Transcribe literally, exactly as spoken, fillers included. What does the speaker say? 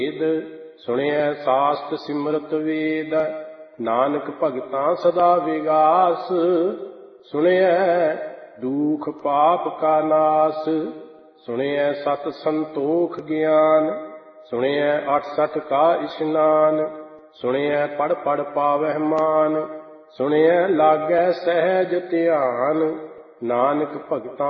ਵੇਦ ਸੁਣਿਐ ਸਾਸਤ ਸਿਮਰਤ ਵੇਦ, ਨਾਨਕ ਭਗਤਾਂ ਸਦਾ ਵਿਗਾਸ। ਸੁਣਿਐ ਦੁਖ ਪਾਪ ਕਾ ਨਾਸ, ਸੁਣਿਐ ਸਤ ਸੰਤੋਖ ਗਿਆਨ। ਸੁਣਿਐ ਅਠ ਸਠ ਕਾ ਇਸ਼ਨਾਨ, ਸੁਣਿਐ ਪੜ ਪੜ ਪਾਵਹਿ ਮਾਨ। ਸੁਣਿਐ ਲਾਗੈ ਸਹਿਜ ਧਿਆਨ, ਨਾਨਕ ਭਗਤਾਂ